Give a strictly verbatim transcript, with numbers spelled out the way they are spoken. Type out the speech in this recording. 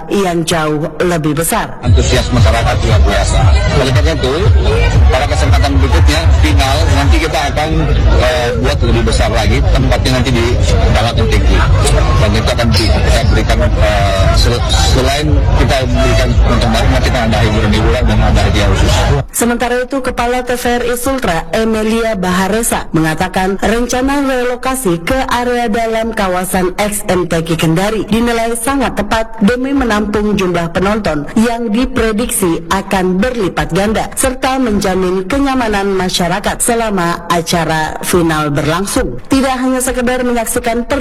yang jauh lebih besar. Antusias masyarakat luar biasa. Oleh karena itu, pada kesempatan berikutnya final nanti kita akan uh, buat lebih besar lagi, tempatnya nanti di Dalam Tinggi. Dan itu akan kita berikan uh, sel- selain kita berikan teman-teman, kita ada hiburan-hiburan dan ada hadiah khusus. Sementara itu, Kepala T V R I Sultra Emilia Baharesa mengatakan rencana relokasi ke area dalam kawasan X M T Q Kendari dinilai sangat tepat demi menampung jumlah penonton yang diprediksi akan berlipat ganda serta menjamin kenyamanan masyarakat selama acara final berlangsung. Tidak hanya sekedar menyaksikan per